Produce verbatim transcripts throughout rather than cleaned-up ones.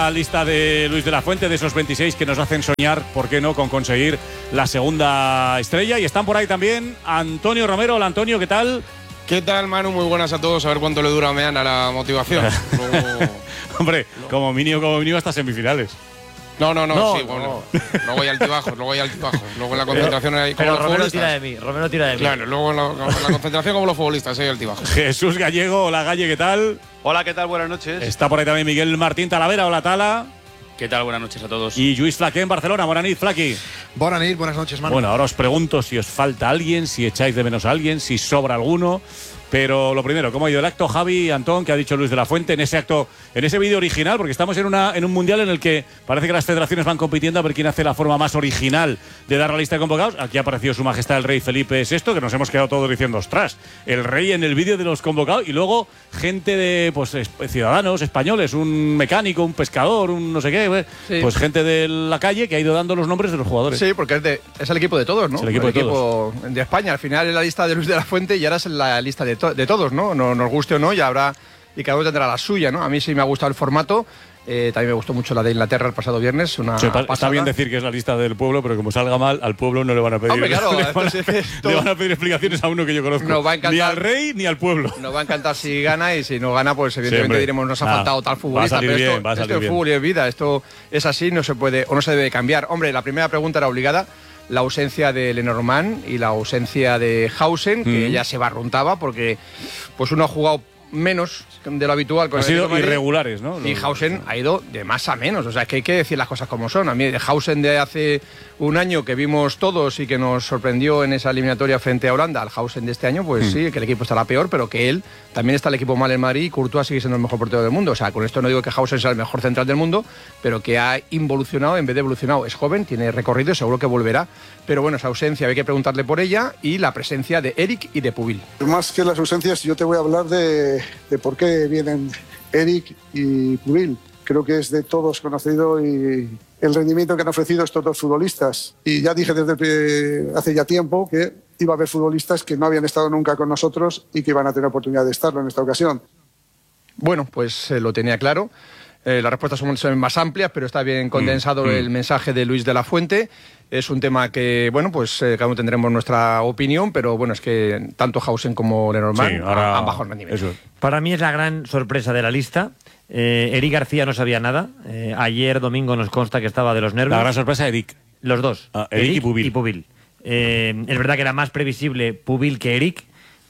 la lista de Luis de la Fuente, de esos veintiséis que nos hacen soñar, ¿por qué no?, con conseguir la segunda estrella. Y están por ahí también Antonio Romero. Hola, Antonio, ¿qué tal? ¿Qué tal, Manu? Muy buenas a todos. A ver cuánto le dura a Meana la motivación. Luego... Hombre, no. como mínimo, como mínimo hasta semifinales. No, no, no, no sí, no. bueno. Luego hay altibajos, luego hay altibajos. Luego en la concentración hay como pero los Romero futbolistas. tira de mí, Romero tira de mí. Claro, luego en la, en la concentración como los futbolistas hay altibajos. Jesús Gallego, hola Galle, ¿qué tal? Hola, ¿qué tal? Buenas noches. Está por ahí también Miguel Martín Talavera, hola Tala. ¿Qué tal? Buenas noches a todos. Y Lluís Flaqué en Barcelona, buenas noches, Flaqui. Buenas noches, buenas noches, Manu. Bueno, ahora os pregunto si os falta alguien, si echáis de menos a alguien, si sobra alguno. Pero lo primero, ¿cómo ha ido el acto, Javi, Antón, que ha dicho Luis de la Fuente en ese acto, en ese vídeo original? Porque estamos en, una, en un mundial en el que parece que las federaciones van compitiendo a ver quién hace la forma más original de dar la lista de convocados. Aquí ha aparecido Su Majestad el Rey Felipe sexto, que nos hemos quedado todos diciendo, ostras, el rey en el vídeo de los convocados. Y luego gente de, pues, ciudadanos españoles, un mecánico, un pescador, un no sé qué, sí. Pues gente de la calle que ha ido dando los nombres de los jugadores. Sí, porque es, de, es el equipo de todos, ¿no? Es el equipo, el de, equipo todos. de España. Al final es la lista de Luis de la Fuente y ahora es la lista de, to de todos, ¿no? No nos guste o no, ya habrá, y cada uno tendrá la suya, ¿no? A mí sí me ha gustado el formato. Eh, también me gustó mucho la de Inglaterra el pasado viernes. Una sí, está bien decir que es la lista del pueblo, pero como salga mal, al pueblo no le van a pedir. Hombre, claro, le, van a, es que esto, le van a pedir explicaciones a uno que yo conozco. Nos va a encantar, ni al rey ni al pueblo. Nos va a encantar si gana, y si no gana, pues evidentemente sí, diremos nos ha ah, faltado tal futbolista. Va a salir pero bien, esto, va a salir esto es bien. fútbol y es vida. Esto es así, no se puede o no se debe cambiar. Hombre, la primera pregunta era obligada. La ausencia de Lenormand y la ausencia de Hausen, que mm. ya se barruntaba porque pues uno ha jugado menos de lo habitual. Con ha sido irregulares, ¿no? Y Hausen ha ido de más a menos. O sea, que hay que decir las cosas como son. A mí, Hausen de hace un año que vimos todos y que nos sorprendió en esa eliminatoria frente a Holanda, al Hausen de este año, pues mm. sí, que el equipo estará peor, pero que él también está el equipo mal en Madrid y Courtois sigue siendo el mejor portero del mundo. O sea, con esto no digo que Hausen sea el mejor central del mundo, pero que ha involucionado en vez de evolucionado. Es joven, tiene recorrido y seguro que volverá. Pero bueno, esa ausencia hay que preguntarle por ella, y la presencia de Eric y de Pubil. Más que las ausencias, yo te voy a hablar de, de por qué vienen Eric y Pubil. Creo que es de todos conocido y el rendimiento que han ofrecido estos dos futbolistas. Y ya dije desde hace ya tiempo que iba a haber futbolistas que no habían estado nunca con nosotros y que iban a tener oportunidad de estarlo en esta ocasión. Bueno, pues eh, lo tenía claro. Eh, las respuestas son, son más amplias, pero está bien condensado mm, mm. el mensaje de Luis de la Fuente. Es un tema que, bueno, pues eh, cada uno tendremos nuestra opinión, pero bueno, es que tanto Hausen como Lenormand sí, ahora, han bajado el rendimiento. Eso. Para mí es la gran sorpresa de la lista. Eh, Eric García no sabía nada. Eh, ayer domingo nos consta que estaba de los nervios. La gran sorpresa, Eric. Los dos. Ah, Eric, Eric y Pubil. Y Pubil. Eh, es verdad que era más previsible Pubil que Eric,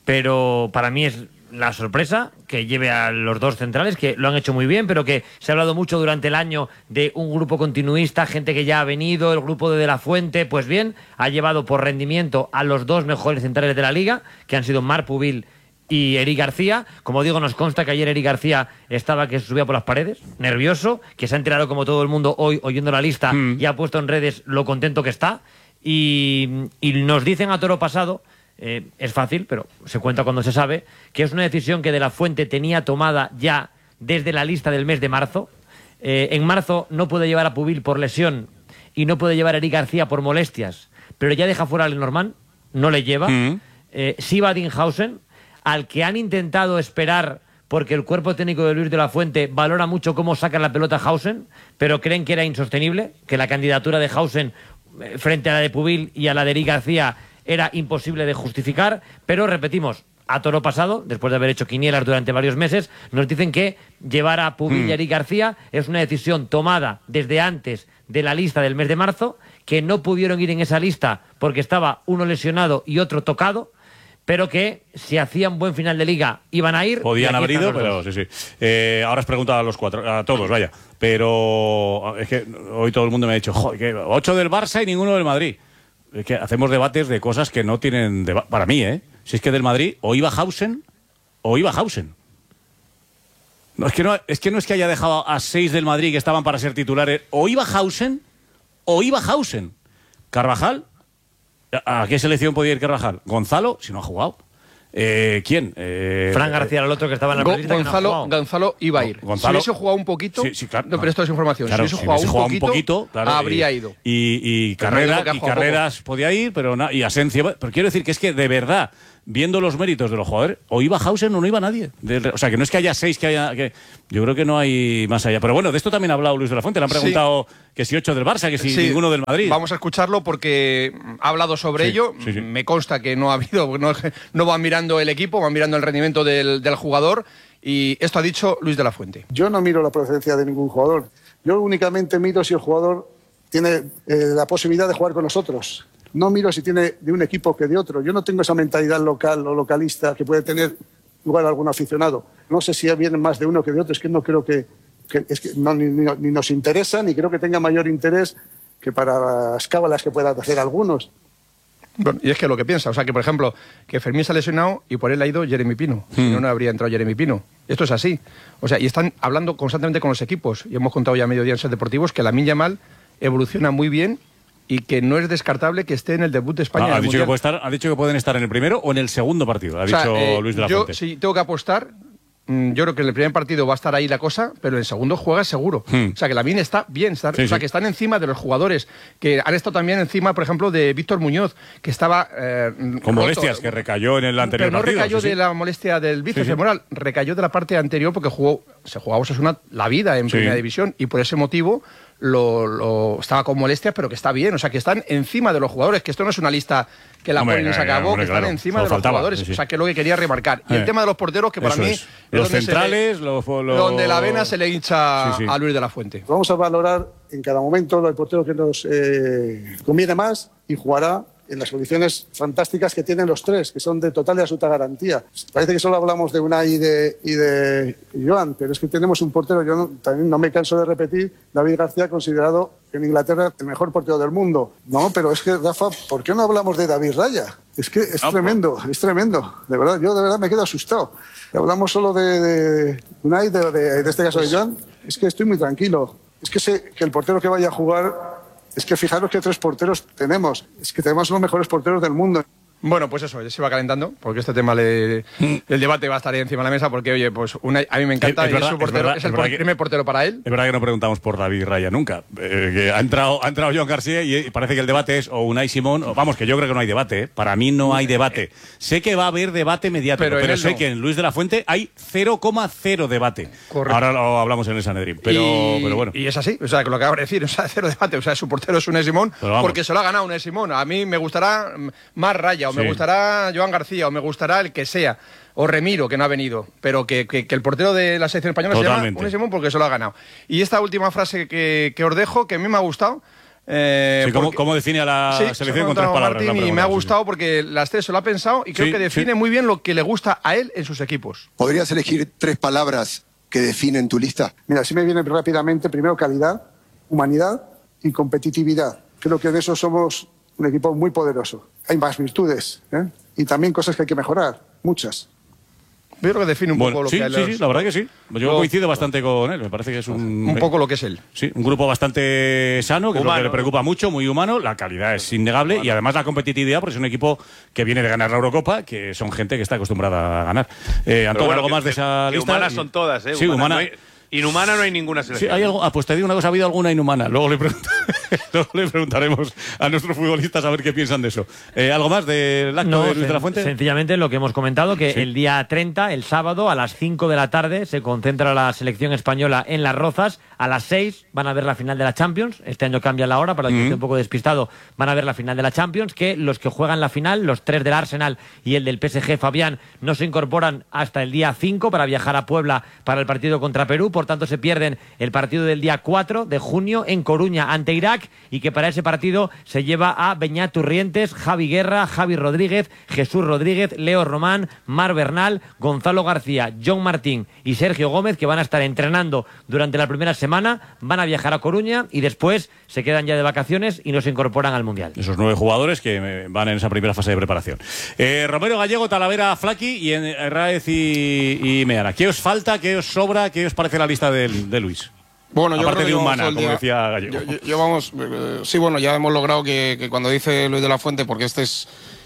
pero para mí es la sorpresa que lleve a los dos centrales, que lo han hecho muy bien, pero que se ha hablado mucho durante el año de un grupo continuista, gente que ya ha venido, el grupo de De la Fuente. Pues bien, ha llevado por rendimiento a los dos mejores centrales de la liga, que han sido Marc Pubil y Eric García. Como digo, nos consta que ayer Eric García estaba que se subía por las paredes, nervioso, que se ha enterado como todo el mundo hoy oyendo la lista mm. y ha puesto en redes lo contento que está. Y, y nos dicen a toro pasado, eh, es fácil, pero se cuenta cuando se sabe, que es una decisión que De la Fuente tenía tomada ya desde la lista del mes de marzo. Eh, en marzo no puede llevar a Pubil por lesión y no puede llevar a Eric García por molestias, pero ya deja fuera a Lenormand, no le lleva. Mm. Eh, sí va a Dinghausen, al que han intentado esperar porque el cuerpo técnico de Luis de la Fuente valora mucho cómo saca la pelota Hausen, pero creen que era insostenible, que la candidatura de Hausen eh, frente a la de Pubil y a la de Eric García era imposible de justificar. Pero repetimos, a toro pasado, después de haber hecho quinielas durante varios meses, nos dicen que llevar a Pubil mm. y a Eric García es una decisión tomada desde antes de la lista del mes de marzo, que no pudieron ir en esa lista porque estaba uno lesionado y otro tocado, pero que si hacían buen final de liga iban a ir. Podían haber ido, pero sí, sí. Eh, ahora os pregunto a los cuatro, a todos, vaya. Pero es que hoy todo el mundo me ha dicho, joder, que ocho del Barça y ninguno del Madrid. Es que hacemos debates de cosas que no tienen deba- para mí, ¿eh? Si es que del Madrid o iba Hausen o iba Hausen. No, es que no, es que no es que haya dejado a seis del Madrid que estaban para ser titulares. O iba Hausen o iba Hausen. Carvajal. ¿A qué selección podía ir Carvajal? Gonzalo, si no ha jugado. Eh, ¿Quién? Eh, Fran García, el otro que estaba en la Go- lista. Gonzalo, no Gonzalo iba a ir. Gonzalo, si hubiese jugado un poquito. Sí, sí, claro, no, pero esto es información. Claro, si hubiese si jugado, hubiese un, jugado poquito, un poquito, claro, habría y, ido. Y, y, Carrera, no y Carreras poco. podía ir, pero na, y Asensio. Pero quiero decir que es que de verdad, viendo los méritos de los jugadores, o iba Hausen o no iba nadie. Del, o sea, que no es que haya seis, que haya... Que, yo creo que no hay más allá. Pero bueno, de esto también ha hablado Luis de la Fuente. Le han preguntado sí. que si ocho del Barça, que si sí. ninguno del Madrid. Vamos a escucharlo porque ha hablado sobre sí, ello. Sí, sí. Me consta que no ha habido... No, no van mirando el equipo, van mirando el rendimiento del, del jugador. Y esto ha dicho Luis de la Fuente. Yo no miro la procedencia de ningún jugador. Yo únicamente miro si el jugador tiene eh, la posibilidad de jugar con nosotros. No miro si tiene de un equipo que de otro. Yo no tengo esa mentalidad local o localista que puede tener lugar algún aficionado. No sé si vienen más de uno que de otro. Es que no creo que... que, es que no, ni, ni, ni nos interesa, ni creo que tenga mayor interés que para las cábalas que puedan hacer algunos. Bueno, y es que lo que piensa, o sea, que por ejemplo, que Fermín se ha lesionado y por él ha ido Jeremy Pino. Mm. Si no, no habría entrado Jeremy Pino. Esto es así. O sea, y están hablando constantemente con los equipos. Y hemos contado ya a mediodía en Ser Deportivos que Lamine Yamal evoluciona muy bien y que no es descartable que esté en el debut de España. Ah, ha, dicho que puede estar, ha dicho que pueden estar en el primero o en el segundo partido, ha o sea, dicho eh, Luis de la yo, Fuente. Si tengo que apostar, yo creo que en el primer partido va a estar ahí la cosa, pero en el segundo juega seguro. Hmm. O sea, que Lamine está bien, está, sí, o sea, sí. que están encima de los jugadores, que han estado también encima, por ejemplo, de Víctor Muñoz, que estaba... Eh, con roto, molestias, que recayó en el anterior pero no partido. recayó sí, de sí. la molestia del bíceps sí, femoral, sí. recayó de la parte anterior porque jugó, se jugaba Osasuna la vida en sí. primera división y por ese motivo... Lo, lo estaba con molestias, pero que está bien. O sea, que están encima de los jugadores, que esto no es una lista que la ponen y se acabó, hombre, que están claro. encima Solo de los faltaba, jugadores. Sí. O sea, que es lo que quería remarcar. Y eh. el tema de los porteros, que para Eso mí... Es. Los centrales... Le, lo, lo... Donde la vena se le hincha sí, sí. a Luis de la Fuente. Vamos a valorar en cada momento el portero que nos eh, conviene más y jugará en las condiciones fantásticas que tienen los tres, que son de total y absoluta garantía. Parece que solo hablamos de Unai y de, y de Joan, pero es que tenemos un portero, yo no, también no me canso de repetir, David García, considerado en Inglaterra el mejor portero del mundo. No, pero es que, Rafa, ¿por qué no hablamos de David Raya? Es que es no, tremendo, pues. es tremendo. De verdad, yo de verdad me quedo asustado. Hablamos solo de, de Unai, de, de, de este caso de Joan, es que estoy muy tranquilo. Es que sé que el portero que vaya a jugar... Es que fijaros que tres porteros tenemos. Es que tenemos los mejores porteros del mundo. Bueno, pues eso, ya se va calentando, porque este tema, le, el debate va a estar ahí encima de la mesa, porque, oye, pues una, a mí me encanta, es, es, verdad, y es, su portero, es, verdad, es el es por, primer portero para él. Es verdad que no preguntamos por David Raya nunca. Eh, que ha entrado, ha entrado Joan García y parece que el debate es o Unai Simón, o, vamos, que yo creo que no hay debate, ¿eh? Para mí no hay debate. Sé que va a haber debate mediático, pero, pero sé no. que en Luis de la Fuente hay cero coma cero debate. Correcto. Ahora lo hablamos en el Sanedrín, pero, y, pero bueno. Y es así, o sea, que lo que acabo de decir, o sea, cero debate, o sea, su portero es Unai Simón, porque se lo ha ganado Unai Simón. A mí me gustará más Raya, o me sí. gustará Joan García, o me gustará el que sea, o Remiro, que no ha venido, pero que, que, que el portero de la selección española Totalmente. se llama Unai Simón porque se lo ha ganado. Y esta última frase que, que os dejo, que a mí me ha gustado. Eh, sí, ¿cómo, ¿Cómo define a la sí, selección con tres palabras? Martín, y me ha gustado sí, sí. porque las tres se lo ha pensado y creo sí, que define sí. muy bien lo que le gusta a él en sus equipos. ¿Podrías elegir tres palabras que definen tu lista? Mira, sí me viene rápidamente, primero calidad, humanidad y competitividad. Creo que de eso somos un equipo muy poderoso. Hay más virtudes, ¿eh? Y también cosas que hay que mejorar, muchas. Yo creo que define un bueno, poco lo sí, que es. Sí, sí, la verdad que sí. Yo lo, coincido bastante con él. Me parece que es un... Un poco lo que es él. Sí, un grupo bastante sano, que humano. Es lo que le preocupa mucho, muy humano. La calidad es innegable humano. Y además la competitividad, porque es un equipo que viene de ganar la Eurocopa, que son gente que está acostumbrada a ganar. Eh, Antonio, bueno, algo que, más de esa que lista. Humanas son todas, ¿eh? Sí, humana. humana. No hay... Inhumana no hay ninguna selección. Sí, hay algo, ah, pues te digo una cosa, ha habido alguna inhumana. Luego le, pregunt Luego le preguntaremos a nuestros futbolistas a ver qué piensan de eso. Eh, ¿Algo más del acto no, de Luis de la Fuente? Sencillamente lo que hemos comentado, que sí. el día treinta, el sábado, a las cinco de la tarde, se concentra la selección española en Las Rozas. A las seis van a ver la final de la Champions. Este año cambia la hora, para el que mm. esté un poco despistado, van a ver la final de la Champions, que los que juegan la final, los tres del Arsenal y el del P S G, Fabián, no se incorporan hasta el día cinco para viajar a Puebla para el partido contra Perú. Por tanto, se pierden el partido del día cuatro de junio en Coruña ante Irak, y que para ese partido se lleva a Beñat Turrientes, Javi Guerra, Javi Rodríguez, Jesús Rodríguez, Leo Román, Mar Bernal, Gonzalo García, John Martín y Sergio Gómez, que van a estar entrenando durante la primera semana, van a viajar a Coruña y después se quedan ya de vacaciones y no se incorporan al Mundial. Esos nueve jugadores que van en esa primera fase de preparación. Eh, Romero, Gallego, Talavera, Flaqui y Herráez y, y Meana. ¿Qué os falta, qué os sobra, qué os parece la lista de, de Luis? Bueno, yo aparte creo que de humana, como día, decía Gallego. Yo, yo, yo vamos, eh, sí, bueno, ya hemos logrado que, que cuando dice Luis de la Fuente, porque este es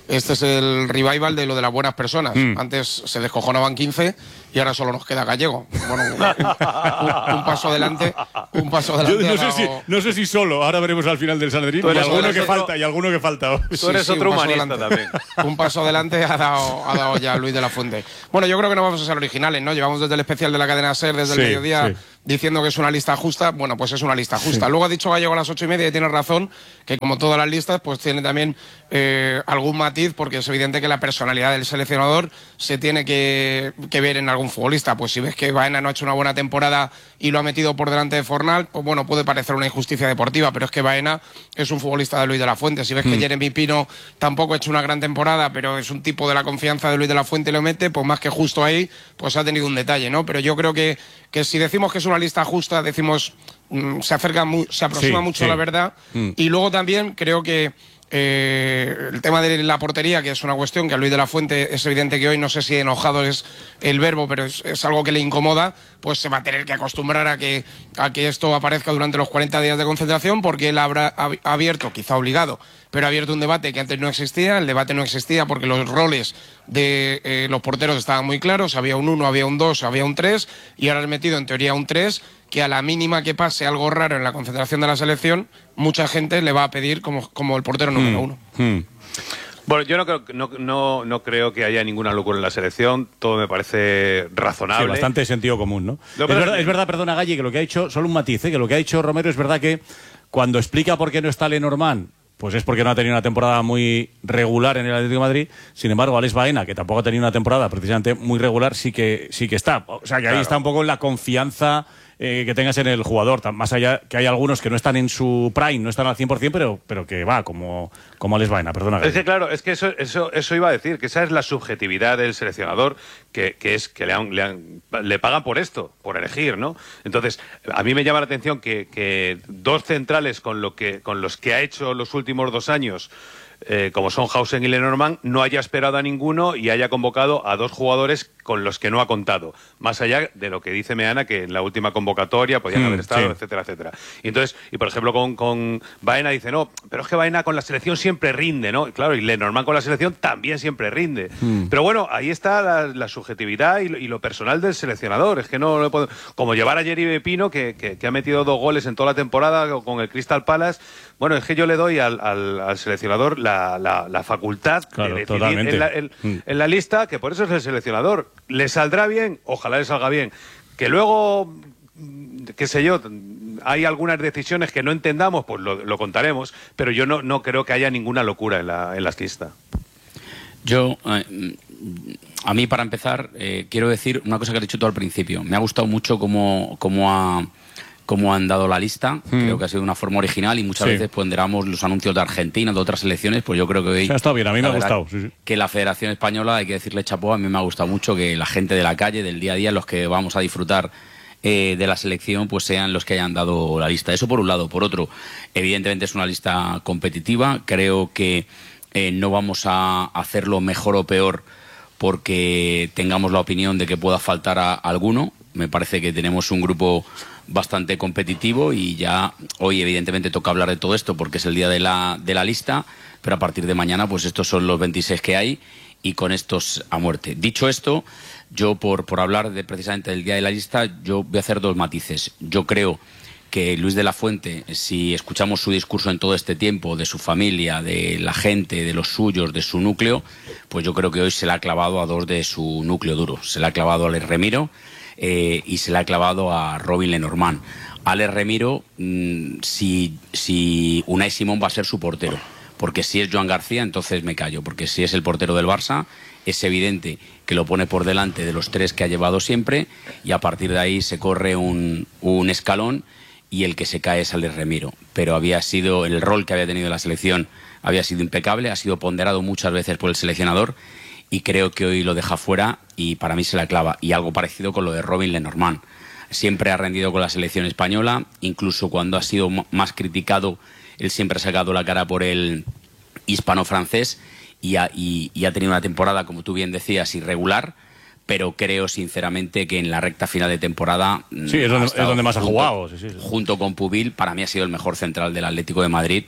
este es el revival de lo de las buenas personas. Mm. Antes se descojonaban quince y ahora solo nos queda Gallego. Bueno, un, un, un paso adelante, un paso adelante. Yo no, ha sé dado... si, no sé si solo, ahora veremos al final del Sanedrín, y eres alguno otro- que falta, y alguno que falta. Tú eres Sí, sí, otro un paso humanista adelante. también. Un paso adelante ha dado, ha dado ya Luis de la Fuente. Bueno, yo creo que no vamos a ser originales, ¿no? Llevamos desde el especial de la cadena SER, desde Sí, el mediodía, sí. diciendo que es una lista justa. Bueno, pues es una lista justa. Luego ha dicho Gallego a las ocho y media y tiene razón, que como todas las listas, pues tiene también eh, algún matiz, porque es evidente que la personalidad del seleccionador se tiene que, que ver en algún futbolista. Pues si ves que Baena no ha hecho una buena temporada y lo ha metido por delante de Fornal, pues bueno, puede parecer una injusticia deportiva, pero es que Baena es un futbolista de Luis de la Fuente. Si ves que Jeremy Pino tampoco ha hecho una gran temporada, pero es un tipo de la confianza de Luis de la Fuente y lo mete, pues más que justo ahí, pues ha tenido un detalle, ¿no? Pero yo creo que, que si decimos que es una lista justa, decimos, mm, se acerca, mu se aproxima Sí, mucho sí. a la verdad. Mm. Y luego también creo que eh, el tema de la portería, que es una cuestión que a Luis de la Fuente es evidente que hoy, no sé si enojado es el verbo, pero es, es algo que le incomoda, pues se va a tener que acostumbrar a que, a que esto aparezca durante los cuarenta días de concentración, porque él habrá ab- abierto, quizá obligado, pero ha abierto un debate que antes no existía. El debate no existía porque los roles de eh, los porteros estaban muy claros, había un uno, había un dos, había un tres, y ahora has metido en teoría un tres, que a la mínima que pase algo raro en la concentración de la selección, mucha gente le va a pedir como, como el portero número uno. Hmm. Bueno, yo no creo, no, no, no creo que haya ninguna locura en la selección. Todo me parece razonable. Sí, bastante sentido común, ¿no? Lo Es que- verdad, es verdad, perdona, Galle, que lo que ha dicho, solo un matiz, ¿eh? Que lo que ha dicho Romero es verdad que cuando explica por qué no está Lenormand, pues es porque no ha tenido una temporada muy regular en el Atlético de Madrid. Sin embargo, Alex Baena, que tampoco ha tenido una temporada precisamente muy regular, sí que, sí que está. O sea, que ahí Claro. está un poco la confianza eh, que tengas en el jugador. Tan- Más allá que hay algunos que no están en su prime, no están al cien por cien, pero, pero que va, como, como Alex Baena. Perdona, Galle. Es que claro, es que eso, eso, eso iba a decir, que esa es la subjetividad del seleccionador, que, que es que le, han- le, han- le pagan por esto, por elegir, ¿no? Entonces, a mí me llama la atención que, que dos centrales con, lo que, con los que ha hecho los últimos dos años, eh, como son Hausen y Lenormand, no haya esperado a ninguno y haya convocado a dos jugadores con los que no ha contado. Más allá de lo que dice Meana, que en la última convocatoria podían Mm, haber estado, sí. etcétera, etcétera. Y entonces, y por ejemplo, con, con Baena dice, no, pero es que Baena con la selección siempre rinde, ¿no? Y claro, y Lenormand con la selección también siempre rinde. Mm. Pero bueno, ahí está la, la subjetividad y lo, y lo personal del seleccionador. Es que no lo puedo... Como llevar a Jeremy Pino, que, que, que ha metido dos goles en toda la temporada con el Crystal Palace. Bueno, es que yo le doy al, al, al seleccionador la, la, la facultad Claro, de decidir totalmente. en la, en- Mm. en la lista, que por eso es el seleccionador. ¿Le saldrá bien? Ojalá le salga bien. Que luego, mm, qué sé yo, hay algunas decisiones que no entendamos, pues lo, lo contaremos, pero yo no, no creo que haya ninguna locura en la, en la lista. Yo, eh, a mí para empezar, eh, quiero decir una cosa que has dicho tú al principio. Me ha gustado mucho cómo, cómo, ha, cómo han dado la lista. Creo que ha sido de una forma original y muchas Sí. veces ponderamos los anuncios de Argentina, de otras selecciones. Pues yo creo que hoy... O sea, está bien, a mí me la ha verdad gustado, sí, sí. Que la Federación Española, hay que decirle chapó, a mí me ha gustado mucho que la gente de la calle, del día a día, los que vamos a disfrutar eh, de la selección, pues sean los que hayan dado la lista. Eso por un lado. Por otro, evidentemente es una lista competitiva. Creo que eh, no vamos a hacerlo mejor o peor porque tengamos la opinión de que pueda faltar a alguno. Me parece que tenemos un grupo bastante competitivo y ya hoy evidentemente toca hablar de todo esto porque es el día de la, de la lista, pero a partir de mañana pues estos son los veintiséis que hay y con estos a muerte. Dicho esto, yo por, por hablar de precisamente del día de la lista, yo voy a hacer dos matices. Yo creo que Luis de la Fuente, si escuchamos su discurso en todo este tiempo, de su familia, de la gente, de los suyos, de su núcleo, pues yo creo que hoy se le ha clavado a dos de su núcleo duro. Se le ha clavado a Alex Remiro eh, y se le ha clavado a Robin Lenormand. Alex Remiro, mmm, si, si Unai Simón va a ser su portero, porque si es Joan García, entonces me callo, porque si es el portero del Barça, es evidente que lo pone por delante de los tres que ha llevado siempre y a partir de ahí se corre un, un escalón y el que se cae es Alex Remiro. Pero había sido, el rol que había tenido la selección había sido impecable, ha sido ponderado muchas veces por el seleccionador y creo que hoy lo deja fuera y para mí se la clava. Y algo parecido con lo de Robin Lenormand. Siempre ha rendido con la selección española, incluso cuando ha sido m- más criticado, él siempre ha sacado la cara por el hispano-francés y ha, y, y ha tenido una temporada, como tú bien decías, irregular, pero creo sinceramente que en la recta final de temporada Sí, es donde, ha es estado donde más ha junto- jugado. Sí, sí, sí. junto con Pubil, para mí ha sido el mejor central del Atlético de Madrid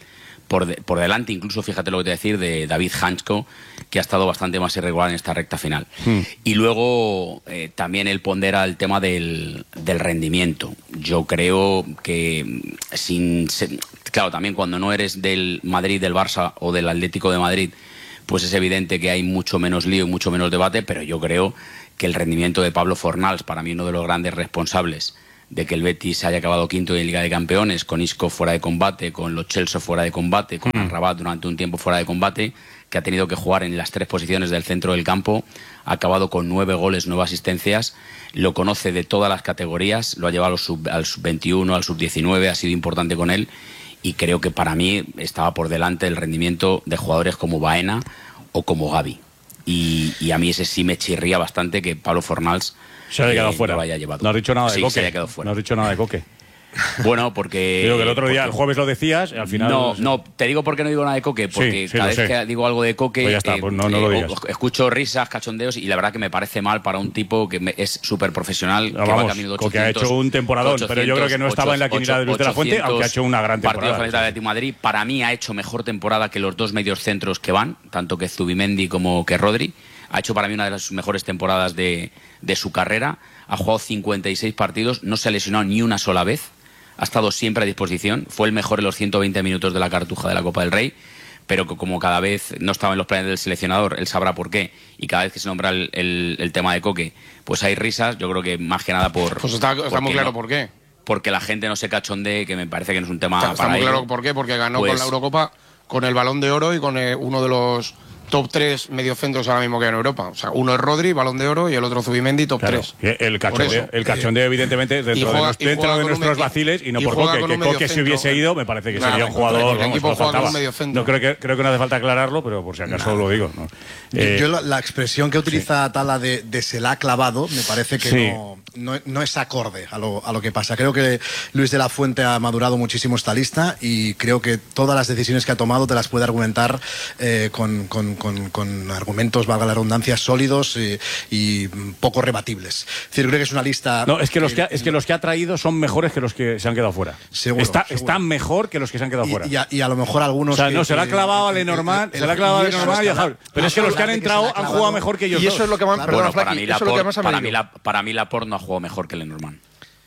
por, de, por delante, incluso, fíjate lo que te voy a decir, de David Hansko, que ha estado bastante más irregular en esta recta final. Hmm. Y luego eh, también él pondera el tema del, del rendimiento. Yo creo que sin... Claro, también cuando no eres del Madrid, del Barça o del Atlético de Madrid, pues es evidente que hay mucho menos lío y mucho menos debate, pero yo creo que el rendimiento de Pablo Fornals, para mí uno de los grandes responsables de que el Betis haya acabado quinto en Liga de Campeones, con Isco fuera de combate, con Lo Celso fuera de combate, con mm. Rabat durante un tiempo fuera de combate, que ha tenido que jugar en las tres posiciones del centro del campo, ha acabado con nueve goles, nueve asistencias, lo conoce de todas las categorías, lo ha llevado al sub, al sub veintiuno, al sub diecinueve, ha sido importante con él, y creo que para mí estaba por delante el rendimiento de jugadores como Baena o como Gavi. Y, y a mí ese sí me chirría bastante que Pablo Fornals se haya quedado eh, fuera. No, haya llevado. No has dicho nada de sí, Coque. Se haya quedado fuera. No has dicho nada de Coque. Bueno, porque... Digo que el otro día, porque, el jueves lo decías, al final... No, no, te digo por qué no digo nada de Coque, porque sí, sí, cada vez sé. que digo algo de Coque, pues ya está, eh, pues no, no lo digas. Eh, escucho risas, cachondeos, y la verdad que me parece mal para un tipo que me, es súper profesional, no, que vamos, va camino de ochocientos, Coque ha hecho un temporadón, ochocientos, pero yo creo que no estaba en la quiniela de Luis de la Fuente, aunque ha hecho una gran temporada. Partidos de Madrid, para mí ha hecho mejor temporada que los dos medios centros que van, tanto que Zubimendi como que Rodri. Ha hecho para mí una de las mejores temporadas de, de su carrera. Ha jugado cincuenta y seis partidos, no se ha lesionado ni una sola vez. Ha estado siempre a disposición. Fue el mejor en los ciento veinte minutos de la Cartuja de la Copa del Rey. Pero que como cada vez no estaba en los planes del seleccionador, él sabrá por qué. Y cada vez que se nombra el, el, el tema de Coque, pues hay risas. Yo creo que más que nada por... Pues está, está muy claro no, por qué. Porque la gente no se cachondee, que me parece que no es un tema está, para Está muy ello. claro por qué. Porque ganó pues, con la Eurocopa, con el Balón de Oro y con eh, uno de los... top tres mediocentros ahora mismo que hay en Europa. O sea, uno es Rodri, Balón de Oro, y el otro Zubimendi, top claro, tres. El cachondeo, el cachondeo evidentemente, dentro juega, de, nos, dentro de nuestros un, vaciles, y no y por Coque, que Coque si hubiese centro, ido, me parece que claro, sería un jugador... El equipo vamos, juega no, con un medio centro. No, creo que, creo que no hace falta aclararlo, pero por si acaso no. lo digo. ¿no? Eh, yo la, la expresión que utiliza sí. Tala de, de se la ha clavado, me parece que sí. no, no, no es acorde a lo, a lo que pasa. Creo que Luis de la Fuente ha madurado muchísimo esta lista, y creo que todas las decisiones que ha tomado te las puede argumentar eh, con, con, con, con argumentos, valga la redundancia, sólidos y, y poco rebatibles. Es decir, creo que es una lista... No, es que, los que, ha, es que los que ha traído son mejores que los que se han quedado fuera. Seguro, Está, seguro. Están mejor que los que se han quedado y, fuera. Y a, y a lo mejor algunos... O sea, que, no, se la ha clavado a el, Lenormand, el, se la ha clavado a el, Lenormand y a Javi. Pero es que los que han entrado han jugado mejor que ellos Y eso dos. es lo que más... Claro. Perdona, Bueno, para Flaqui, mí eso es lo que más ha para, medido. mí la, para mí Laporte no ha jugado mejor que Lenormand.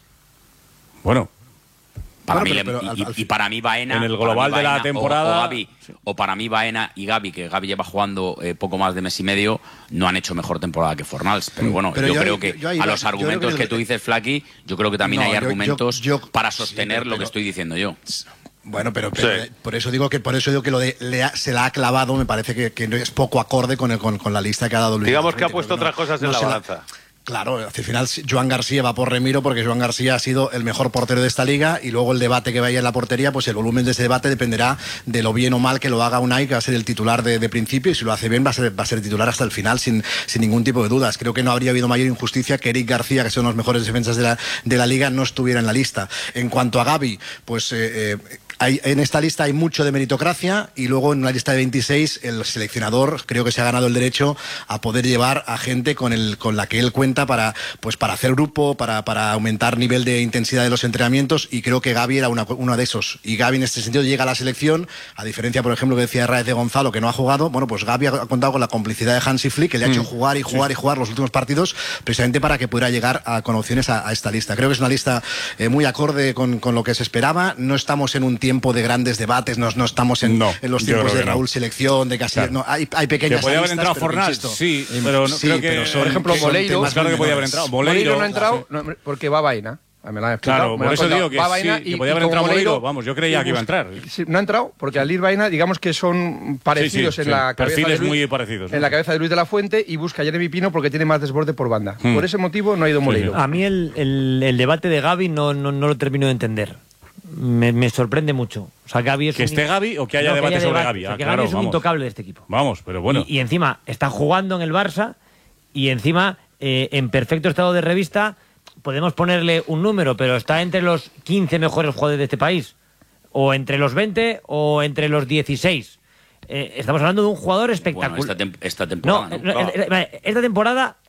Bueno... Para bueno, mí, pero, pero, y, al, al, y para mí Baena en el global de la Baena, temporada o, o, Gavi, sí. o para mí Baena y Gavi, que Gavi lleva jugando eh, poco más de mes y medio, no han hecho mejor temporada que Fornals. Pero bueno, pero yo, yo creo que yo, yo, a los argumentos que, que tú dices, Flaqui, yo creo que también no, hay argumentos para sostener sí, pero, lo que estoy diciendo yo. Bueno, pero, pero sí. por eso digo que por eso digo que lo de le ha, se la ha clavado, me parece que, que es poco acorde con, el, con, con la lista que ha dado Luis. Digamos que ha puesto otras no, cosas en no la la, balanza. Claro, al final Joan García va por Remiro porque Joan García ha sido el mejor portero de esta liga, y luego el debate que vaya en la portería, pues el volumen de ese debate dependerá de lo bien o mal que lo haga Unai, que va a ser el titular de, de principio, y si lo hace bien va a ser, va a ser titular hasta el final sin, sin ningún tipo de dudas. Creo que no habría habido mayor injusticia que Eric García, que son los mejores defensas de la, de la liga, no estuviera en la lista. En cuanto a Gavi, pues... Eh, eh, Hay, en esta lista hay mucho de meritocracia, y luego en una lista de veintiséis el seleccionador creo que se ha ganado el derecho a poder llevar a gente con, el, con la que él cuenta para, pues para hacer grupo, para, para aumentar nivel de intensidad de los entrenamientos, y creo que Gavi era una, uno de esos. Y Gavi en este sentido llega a la selección, a diferencia, por ejemplo, que decía Raez de Gonzalo, que no ha jugado. Bueno, pues Gavi ha contado con la complicidad de Hansi Flick, que le ha hecho jugar y jugar sí. y jugar los últimos partidos, precisamente para que pudiera llegar a, con opciones a, a esta lista. Creo que es una lista eh, muy acorde con, con lo que se esperaba. No estamos en un tiempo de grandes debates, no, no estamos en, no, en los tiempos de Raúl no. Selección, de Casillas. Claro. No, hay, hay pequeñas. Que podía haber entrado Fornals, sí, pero no, sí, creo que. Pero son, por ejemplo, Moleiro. Más claro que podía haber entrado. Moleiro, Moleiro no ha entrado no, porque va Baena. Me la han claro, me por eso digo que, Baena sí, y, que podía haber entrado Moleiro, Moleiro. Vamos, yo creía que iba a entrar. No ha entrado porque al ir Baena, digamos que son parecidos sí, sí, en sí. la cabeza perfiles de Luis, muy parecidos. ¿no? En la cabeza de Luis de la Fuente, y busca a Jeremy Pino porque tiene más desborde por banda. Hmm. Por ese motivo no ha ido Moleiro. Sí, sí. A mí el, el, el debate de Gavi no, no, no lo termino de entender. Me, me sorprende mucho. O sea, Gavi es ¿Que un... esté Gavi o que haya no, debate que haya sobre Gavi? O sea, ah, que claro, Gavi es un vamos. intocable de este equipo. Vamos, pero bueno. Y, y encima está jugando en el Barça, y encima eh, en perfecto estado de revista. Podemos ponerle un número, pero está entre los quince mejores jugadores de este país, o entre los veinte o entre los dieciséis. Eh, estamos hablando de un jugador espectacular. Bueno, esta, tem esta temporada. No, no, no. Esta temporada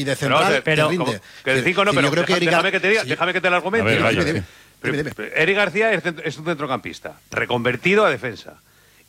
y de Pero, central pero- te rinde. ¿cómo? Que de cinco no, Sí, pero yo creo que deja- Eric déjame Gar- que te diga, sí. déjame que te lo argumente. A ver, vaya. Dime, dime, Pero- dime, dime. pero Eric García es, cent- es un centrocampista reconvertido a defensa.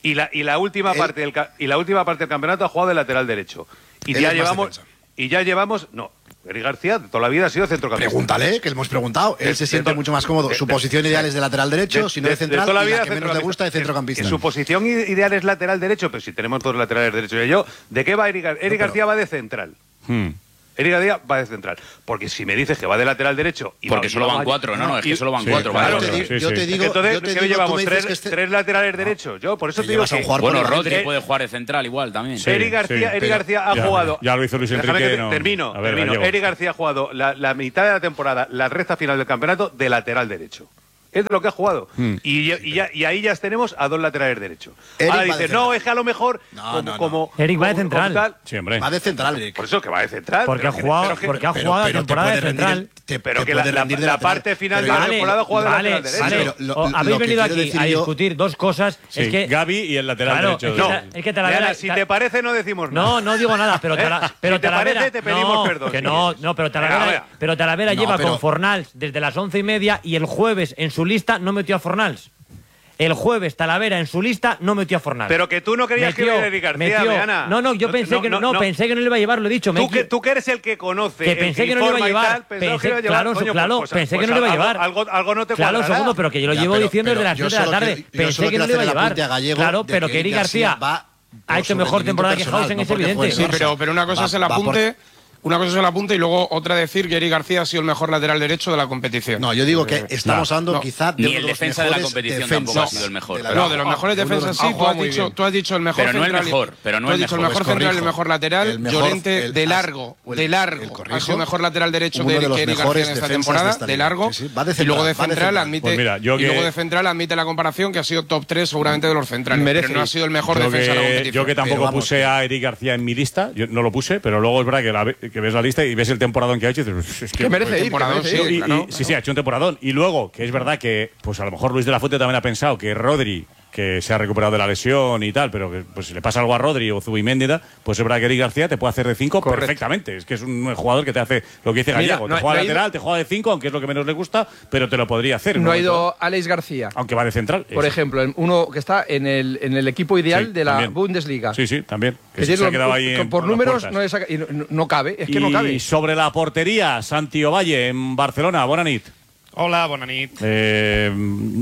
Y la, y la última Él- parte del ca- y la última parte del campeonato ha jugado de lateral derecho. Y Él ya es más llevamos defensa. y ya llevamos no, Eric García de toda la vida ha sido centrocampista. Pregúntale, que le hemos preguntado. Él De- se de siente to- mucho más cómodo. de- Su de- posición ideal es de lateral derecho, De- si no de, de- de central, toda la y vida la que menos le centrocampista. gusta de centrocampista. En su posición i- ideal es lateral derecho, pero si tenemos dos laterales derechos y yo, ¿de qué va Eric García? Eric pero- García va de central. Hmm. Eric García va de central. Porque si me dices que va de lateral derecho... Y Porque va- solo y van vamos- cuatro, no, no, es y- que solo van sí, cuatro. claro, vale, yo vale. te, sí, yo sí. te digo, Entonces, yo te ¿qué digo, tú llevamos? me dices Tres, que este- tres laterales derechos. Yo, por eso Pero te digo llevas a un que... jugador Bueno, por Rodri delante. puede jugar de central igual también. Sí. Eric García, Eric pero- García ha ya, jugado... ya lo hizo Luis Déjame Enrique, que te- no- Termino, a ver, termino. Gallego. Eric García ha jugado la, la mitad de la temporada, la recta final del campeonato, de lateral derecho. Es de lo que ha jugado. Hmm. Y, ya- y, ya- y ahí ya tenemos a dos laterales derechos. Eric Ahora va de dices, no, central. es que a lo mejor No, como, no, no. como- Eric va de como- como central. tal- Sí, hombre. Va de central, Eric. por eso que va de central. Porque pero ha que- jugado, pero que- porque ha Pero- jugado la pero te temporada puede de rendir central. el- te- Pero te que puede la, la- rendir de la lateral. parte final Pero de la yo- Vale, temporada ha jugado de vale, lateral derecho. vale. pero lo- O- lo habéis que venido quiero aquí decir a yo- discutir dos cosas. Sí, es que Gavi y el lateral Claro, derecho. es que No, ta- es que Talavera- Diana, si te parece no decimos nada. No, no digo nada, pero, ¿Eh? Tala- pero Si te Talavera, parece, te pedimos no, perdón, que si no, quieres. no, pero Venga, Talavera, venga. pero Talavera No, lleva pero- con Fornals desde las once y media y el jueves en su lista no metió a Fornals. El jueves Talavera en su lista no metió a Fornals. Pero que tú no querías que Metió- hubiera Eric García, metió- Diana. No, no, yo No, pensé no, que no, no, no, no. pensé que no le iba a llevar, lo he dicho. me Tú que, equi- tú que eres el que conoce, que el pensé que no le iba a informa y llevar. tal, pensaba Pensé- que iba a llevar, claro, coño, claro, pues- pensé pues que no le iba a algo- llevar. Algo, algo no te Claro, cuadrará. segundo, pero que yo lo Ya, llevo pero- diciendo pero desde las yo tres de la solo tarde. quiero- yo Pensé solo que no quiero le iba a hacer el llevar. apunte a Gallego Claro, de pero que que Eric Eric García García va ha por hecho su mejor rendimiento temporada que personal, Hausen, no es porque evidente. juegue en Sí, Barça. pero, pero una cosa Va- es el va por- apunte, una cosa es el apunte y luego otra decir que Eric García ha sido el mejor lateral derecho de la competición. No, yo digo que estamos no, hablando no. quizá de Ni uno el de los defensa de la mejores competición defensas tampoco ha sido el mejor. de la Pero No, liga. de los mejores Uno de los- defensas ha sí, tú jugado has, muy dicho, bien. tú has dicho el mejor Pero no el central. mejor, pero no tú has el dicho el mejor. mejor Pues central y el corrijo. mejor lateral. El mejor- Llorente el- de has- largo, el- de el largo. corrijo. Ha sido mejor lateral derecho Uno que, de los que Eric mejores García en esta defensas temporada, de esta de liga. largo. Sí, sí, va de y luego de central, va de central central. admite Pues mira, yo y que- luego de central admite la comparación que ha sido top tres seguramente de los centrales, Merece pero no ha ir. sido el mejor Yo defensa de la que, competición. yo que tampoco Pero vamos, puse que- a Eric García en mi lista, yo no lo puse, pero luego es verdad que, la ve- que ves la lista y ves el temporadón que ha hecho y dices, "Pues es que, Que merece pues, ir, que temporadón, merece sí, ir. Y- y- claro, sí, sí, ha hecho un temporadón. Y luego, que es verdad que, pues a lo mejor Luis de la Fuente también ha pensado que Rodri, que se ha recuperado de la lesión y tal, pero que pues si le pasa algo a Rodri o Zubimendi, y tal, pues es verdad que Eric García te puede hacer de cinco Correcto. perfectamente. Es que es un jugador que te hace lo que dice Mira, Gallego. no te ha- juega no ha ido- lateral, te juega de cinco, aunque es lo que menos le gusta, pero te lo podría hacer. No ha ¿no? ido Alex García, Aunque va de central. por Eso. ejemplo, en uno que está en el, en el equipo ideal Sí, de la también. Bundesliga. Sí, sí, también. Que Que se, tiene se ha los- quedado ahí con- en- por por las números puertas. no, le saca- y no, no- no cabe, es que no Y cabe. sobre la portería, Santi Ovalle en Barcelona. Buena nit. Hola, bona nit. Eh,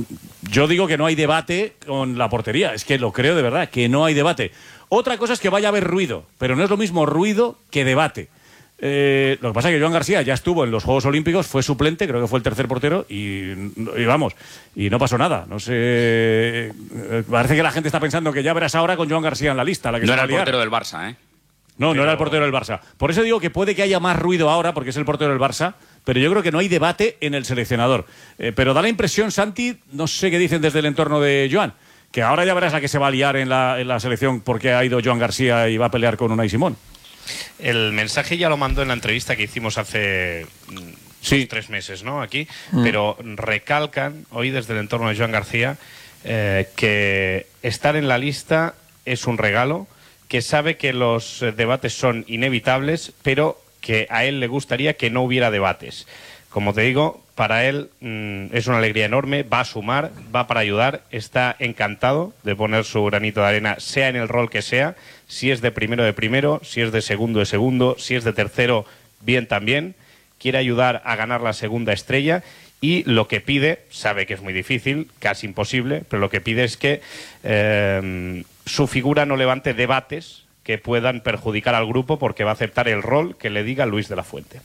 yo digo que no hay debate con la portería. Es que lo creo de verdad, que no hay debate. Otra cosa es que vaya a haber ruido, pero no es lo mismo ruido que debate. Eh, lo que pasa es que Joan García ya estuvo en los Juegos Olímpicos, fue suplente, creo que fue el tercer portero, y, y vamos, y no pasó nada. No sé. eh, Parece que la gente está pensando que ya verás ahora con Joan García en la lista. La que No se era va a el liar. portero del Barça, ¿eh? No, no era el portero del Barça. Por eso digo que puede que haya más ruido ahora, porque es el portero del Barça, pero yo creo que no hay debate en el seleccionador. Eh, pero da la impresión, Santi, no sé qué dicen desde el entorno de Joan, que ahora ya verás a qué se va a liar en la, en la selección porque ha ido Joan García y va a pelear con Unai Simón. El mensaje ya lo mandó en la entrevista que hicimos hace mm, Sí. dos, tres meses, ¿no? Aquí, pero recalcan hoy desde el entorno de Joan García eh, que estar en la lista es un regalo, que sabe que los eh, debates son inevitables, pero que a él le gustaría que no hubiera debates. Como te digo, para él mm, es una alegría enorme, va a sumar, va para ayudar, está encantado de poner su granito de arena, sea en el rol que sea, si es de primero de primero, si es de segundo de segundo, si es de tercero, bien también, quiere ayudar a ganar la segunda estrella y lo que pide, sabe que es muy difícil, casi imposible, pero lo que pide es que eh, su figura no levante debates que puedan perjudicar al grupo porque va a aceptar el rol que le diga Luis de la Fuente.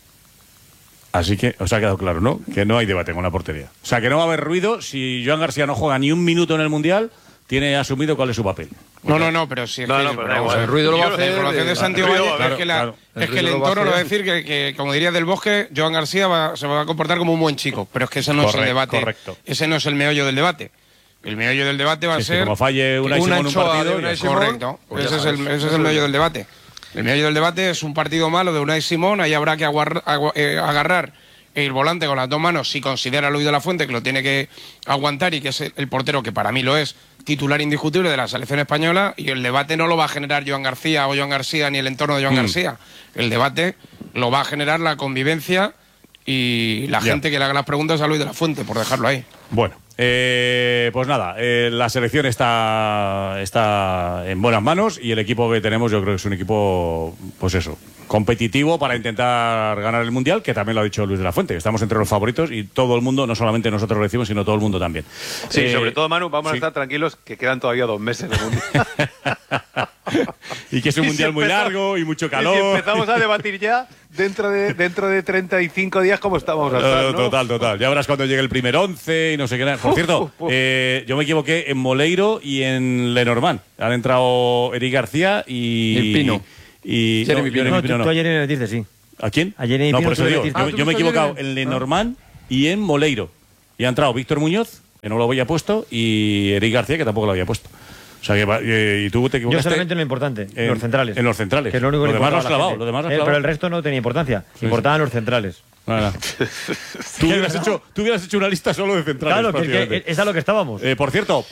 Así que os ha quedado claro, ¿no? Que no hay debate con la portería. O sea, que no va a haber ruido si Joan García no juega ni un minuto en el Mundial, tiene asumido cuál es su papel. No, no, no, pero sí. es No, que- no, pero da vamos, igual. el ruido lo va a La hacer información de de- Santi el ruido Ovalle va a es haber, que, la- claro. El es que el ruido lo va a entorno lo va a hacer. decir que, que, como diría Del Bosque, Joan García va- se va a comportar como un buen chico, pero es que ese no es el Correcto, debate. correcto. Ese no es el meollo del debate. El meollo del debate va a Sí, sí, ser... como falle Unai una Simón en un anchoa partido, de Unai ya- Simón, Correcto. pues ya ese es sabes. el, ese es el meollo del debate. El meollo del debate es un partido malo de Unai Simón, ahí habrá que aguar- agua- eh, agarrar el volante con las dos manos si considera a Luis de la Fuente que lo tiene que aguantar y que es el portero que para mí lo es, titular indiscutible de la selección española, y el debate no lo va a generar Joan García o Joan García ni el entorno de Joan Mm. García. El debate lo va a generar la convivencia y la Ya. gente que le haga las preguntas a Luis de la Fuente, por dejarlo ahí. Bueno, Eh, pues nada, eh, la selección está, está en buenas manos y el equipo que tenemos yo creo que es un equipo, pues eso, competitivo para intentar ganar el Mundial, que también lo ha dicho Luis de la Fuente. Estamos entre los favoritos y todo el mundo, no solamente nosotros lo decimos, sino todo el mundo también. Sí, Eh, sobre todo, Manu, vamos sí. a estar tranquilos que quedan todavía dos meses de Mundial. Y que es un Y si Mundial muy empezamos- largo y mucho Y calor. si empezamos a debatir ya, dentro de, dentro de treinta y cinco días, ¿cómo estamos a estar, No, no? Total, total. Ya verás cuando llegue el primer once y no sé qué. Por cierto, Uf, uf, uf. eh, yo me equivoqué en Moleiro y en Lenormand. Han entrado Eric García y... Y Pino. Y, Jeremy no, Pino. Jeremy No, Pino tú, no. tú ayer me metiste, sí. ¿A quién? A Jeremy no, Pino por eso tú le digo. metiste. Yo, Ah, ¿tú yo me he fuiste equivocado ayer? en Lenormand y en Moleiro. Y ha entrado Víctor Muñoz, que no lo había puesto, y Eric García, que tampoco lo había puesto. O sea que va- eh, y tú te Yo equivocaste. solamente en lo importante, en los centrales. En los centrales. Que es lo único que Lo le demás lo has importaba a la clavado. gente. Lo demás lo has Eh, clavado. pero el resto no tenía importancia. Importaban los centrales. Nada. tú, hubieras hecho, tú hubieras hecho una lista solo de centrales. Claro, que es, que prácticamente. es a lo que estábamos. Eh, por cierto,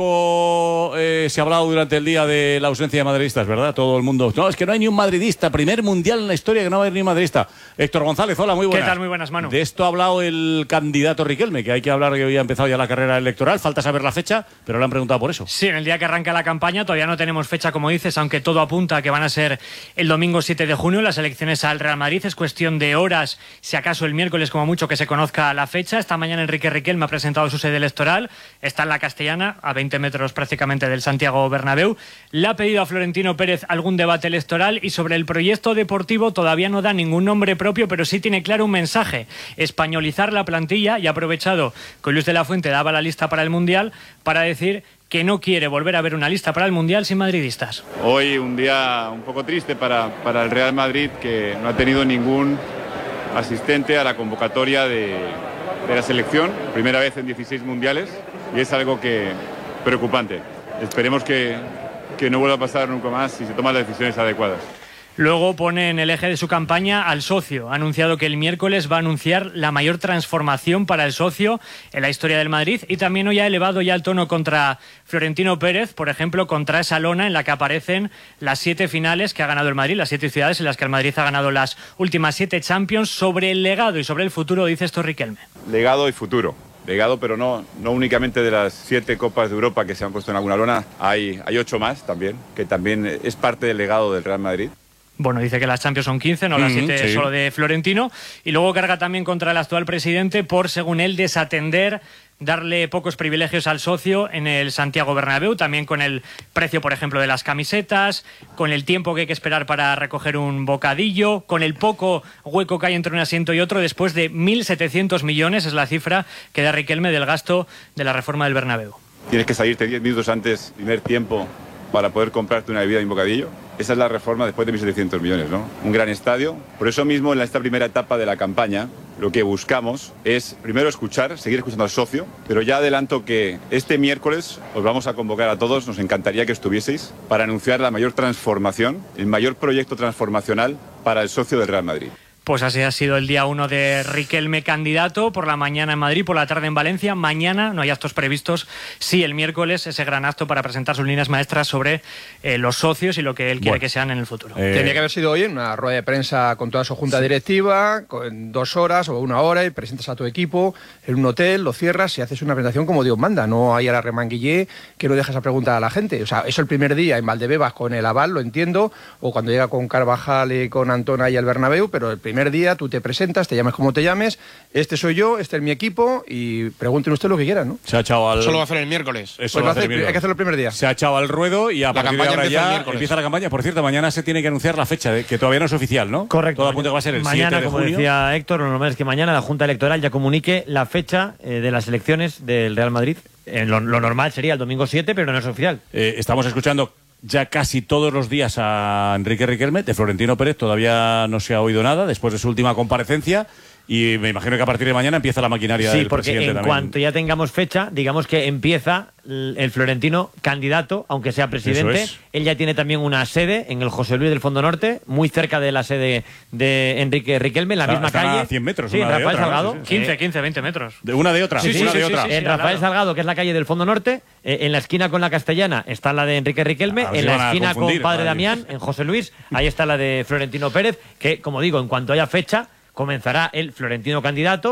poco eh, se ha hablado durante el día de la ausencia de madridistas, ¿verdad? Todo el mundo. No, es que no hay ni un madridista. Primer mundial en la historia que no va a haber ni un madridista. Héctor González, hola, muy buenas. ¿Qué tal? Muy buenas, Manu. De esto ha hablado el candidato Riquelme, que hay que hablar que hoy ha empezado ya la carrera electoral. Falta saber la fecha, pero le han preguntado por eso. Sí, en el día que arranca la campaña todavía no tenemos fecha, como dices, aunque todo apunta a que van a ser el domingo siete de junio las elecciones al Real Madrid. Es cuestión de horas, si acaso el miércoles como mucho, que se conozca la fecha. Esta mañana Enrique Riquelme ha presentado su sede electoral. Está en la Castellana, a veinte metros prácticamente del Santiago Bernabéu. Le ha pedido a Florentino Pérez algún debate electoral y sobre el proyecto deportivo todavía no da ningún nombre propio, pero sí tiene claro un mensaje: españolizar la plantilla, y ha aprovechado que Luis de la Fuente daba la lista para el Mundial para decir que no quiere volver a ver una lista para el Mundial sin madridistas. Hoy un día un poco triste para, para el Real Madrid, que no ha tenido ningún asistente a la convocatoria de, de la selección, primera vez en dieciséis mundiales, y es algo que preocupante. Esperemos que, que no vuelva a pasar nunca más si se toman las decisiones adecuadas. Luego pone en el eje de su campaña al socio. Ha anunciado que el miércoles va a anunciar la mayor transformación para el socio en la historia del Madrid, y también hoy ha elevado ya el tono contra Florentino Pérez, por ejemplo, contra esa lona en la que aparecen las siete finales que ha ganado el Madrid, las siete ciudades en las que el Madrid ha ganado las últimas siete Champions. Sobre el legado y sobre el futuro dice esto Riquelme. Legado y futuro. Legado, pero no, no únicamente de las siete Copas de Europa que se han puesto en alguna lona, hay, hay ocho más también, que también es parte del legado del Real Madrid. Bueno, dice que las Champions son quince, no las Mm, siete sí. solo de Florentino. Y luego carga también contra el actual presidente por, según él, desatender, darle pocos privilegios al socio en el Santiago Bernabéu, también con el precio, por ejemplo, de las camisetas, con el tiempo que hay que esperar para recoger un bocadillo, con el poco hueco que hay entre un asiento y otro, después de mil setecientos millones, es la cifra que da Riquelme del gasto de la reforma del Bernabéu. Tienes que salirte diez minutos antes, primer tiempo, para poder comprarte una bebida y un bocadillo. Esa es la reforma después de mil setecientos millones, ¿no? Un gran estadio. Por eso mismo, en esta primera etapa de la campaña, lo que buscamos es, primero, escuchar, seguir escuchando al socio, pero ya adelanto que este miércoles os vamos a convocar a todos, nos encantaría que estuvieseis, para anunciar la mayor transformación, el mayor proyecto transformacional para el socio del Real Madrid. Pues así ha sido el día uno de Riquelme candidato, por la mañana en Madrid, por la tarde en Valencia. Mañana no hay actos previstos, sí el miércoles ese gran acto para presentar sus líneas maestras sobre eh, los socios y lo que él quiere Bueno. que sean en el futuro. Eh, Tenía que haber sido hoy en una rueda de prensa con toda su junta directiva, con dos horas o una hora, y presentas a tu equipo en un hotel, lo cierras y haces una presentación como Dios manda. No hay a la remanguillé que no dejas a preguntar a la gente. O sea, eso el primer día en Valdebebas con el aval, lo entiendo, o cuando llega con Carvajal y con Antón ahí al Bernabéu, pero el primer día tú te presentas, te llames como te llames, este soy yo, este es mi equipo, y pregunten ustedes lo que quieran, ¿no? Se ha echado al... Eso lo va a hacer el miércoles. Eso Pues lo lo va a hacer hace- el miércoles. hay que hacerlo el primer día. Se ha echado al ruedo y a La partir de campaña ahora empieza el ya miércoles. empieza la campaña. Por cierto, mañana se tiene que anunciar la fecha, de- que todavía no es oficial, ¿no? Correcto. Todo apunta que va a ser el mañana, siete de como junio. decía Héctor, lo normal es que mañana la Junta Electoral ya comunique la fecha eh, de las elecciones del Real Madrid. Eh, lo, lo normal sería el domingo siete, pero no es oficial. Eh, estamos escuchando ya casi todos los días a Enrique Riquelme. De Florentino Pérez todavía no se ha oído nada después de su última comparecencia. Y me imagino que a partir de mañana empieza la maquinaria Sí, del porque presidente en también. cuanto ya tengamos fecha, digamos que empieza el el Florentino candidato, aunque sea presidente. Eso es. Él ya tiene también una sede en el José Luis del Fondo Norte, muy cerca de la sede de Enrique Riquelme, en la Está- misma están calle. a cien metros Sí, una de Rafael otra, ¿no? Salgado. Sí, sí, quince, Eh, quince, veinte metros. De una de otra. Sí, sí, una sí, de sí, otra. sí, en al Rafael lado. Salgado, que es la calle del Fondo Norte, eh, en la esquina con la Castellana está la de Enrique Riquelme, A ver en si la van a esquina con confundir, Padre madre. Damián, en José Luis, ahí está la de Florentino Pérez, que, como digo, en cuanto haya fecha, comenzará el Florentino candidato.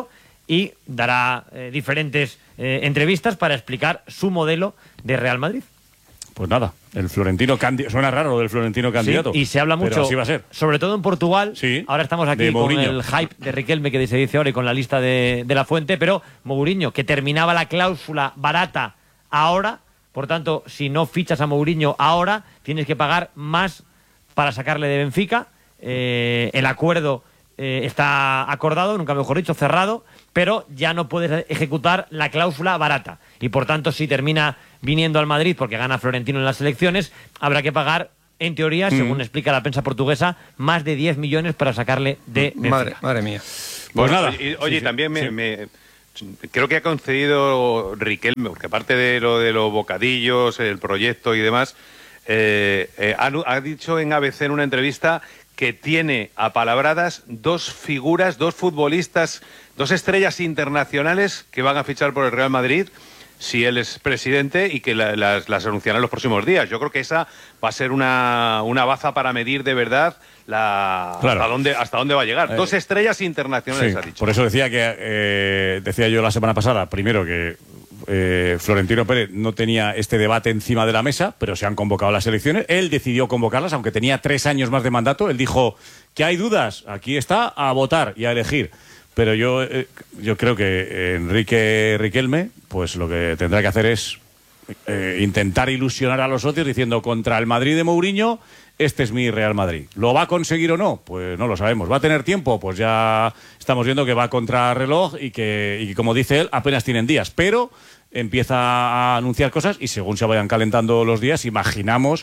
y dará eh, diferentes eh, entrevistas para explicar su modelo de Real Madrid. Pues nada, el Florentino candidato. Suena raro lo del Florentino candidato. Sí, y se habla mucho, pero así va a ser. sobre todo en Portugal. Sí, ahora estamos aquí con el hype de Riquelme que se dice ahora y con la lista de, de la Fuente, pero Mourinho, que terminaba la cláusula barata ahora, por tanto, si no fichas a Mourinho ahora, tienes que pagar más para sacarle de Benfica. Eh, el acuerdo eh, está acordado, nunca mejor dicho, cerrado, pero ya no puedes ejecutar la cláusula barata. Y por tanto, si termina viniendo al Madrid porque gana Florentino en las elecciones, habrá que pagar, en teoría, mm. según explica la prensa portuguesa, más de diez millones para sacarle de Benfica. Madre, madre mía. Pues bueno, nada. Oye, oye sí, también sí. me, sí. me creo que ha concedido Riquelme, porque aparte de lo de los bocadillos, el proyecto y demás, eh, eh, ha, ha dicho en A B C en una entrevista que tiene apalabradas dos figuras, dos futbolistas, dos estrellas internacionales que van a fichar por el Real Madrid si él es presidente y que la, las, las anunciará en los próximos días. Yo creo que esa va a ser una, una baza para medir de verdad la, claro. hasta, dónde, hasta dónde va a llegar. Eh, dos estrellas internacionales, sí, ha dicho. Por eso decía que eh, decía yo la semana pasada, primero que eh, Florentino Pérez no tenía este debate encima de la mesa, pero se han convocado las elecciones. Él decidió convocarlas, aunque tenía tres años más de mandato. Él dijo que hay dudas, aquí está, a votar y a elegir. Pero yo, eh, yo creo que Enrique Riquelme, pues lo que tendrá que hacer es eh, intentar ilusionar a los socios diciendo contra el Madrid de Mourinho, este es mi Real Madrid. ¿Lo va a conseguir o no? Pues no lo sabemos. ¿Va a tener tiempo? Pues ya estamos viendo que va contra reloj y que, y como dice él, apenas tienen días. Pero empieza a anunciar cosas y según se vayan calentando los días, imaginamos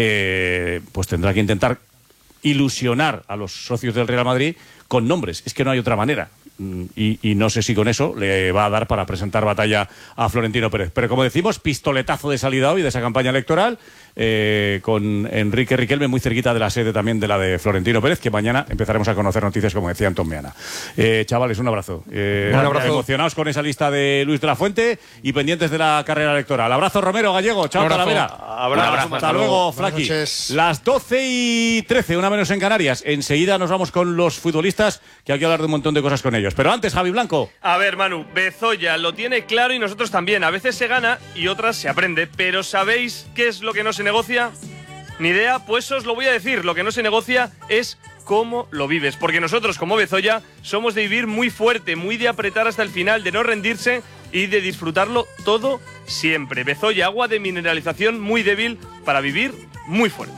que pues tendrá que intentar ilusionar a los socios del Real Madrid con nombres. Es que no hay otra manera. Y, y no sé si con eso le va a dar para presentar batalla a Florentino Pérez. Pero como decimos, pistoletazo de salida hoy de esa campaña electoral, eh, con Enrique Riquelme muy cerquita de la sede también de la de Florentino Pérez, que mañana empezaremos a conocer noticias, como decía Antón Meana. Eh, chavales, un abrazo. Eh, un abrazo. Emocionados con esa lista de Luis de la Fuente y pendientes de la carrera electoral. Abrazo, Romero, Gallego. Chao, Talavera. Abrazo. Hasta, Hasta luego, Flaqui. Las doce y trece, una menos en Canarias. Enseguida nos vamos con los futbolistas, que hay que hablar de un montón de cosas con ellos. Pero antes, Javi Blanco. A ver, Manu, Bezoya lo tiene claro y nosotros también. A veces se gana y otras se aprende. Pero ¿sabéis qué es lo que no se negocia? Ni idea, pues os lo voy a decir. Lo que no se negocia es cómo lo vives. Porque nosotros, como Bezoya, somos de vivir muy fuerte, muy de apretar hasta el final, de no rendirse y de disfrutarlo todo siempre. Bezoya, agua de mineralización muy débil para vivir muy fuerte.